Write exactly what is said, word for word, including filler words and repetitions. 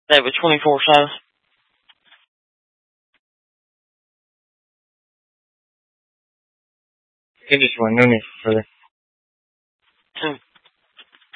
David twenty-four seven. He just went no need further.